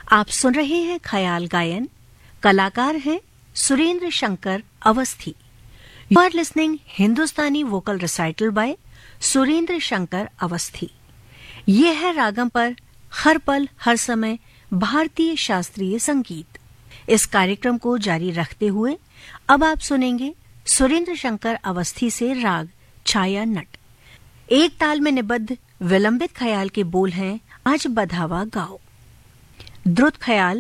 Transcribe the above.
आप सुन रहे हैं ख्याल गायन। कलाकार हैं Surendra Shankar Awasthi. You are listening Hindustani vocal recital bye Surendra Shankar Awasthi. ये है रागम पर हर पल हर समय भारतीय शास्त्रीय संगीत। इस कार्यक्रम को जारी रखते हुए अब आप सुनेंगे सुरेंद्र शंकर अवस्थी से राग छाया नट। एक ताल में निबद्ध विलंबित ख्याल के बोल हैं आज बधावा गाओ। द्रुत ख्याल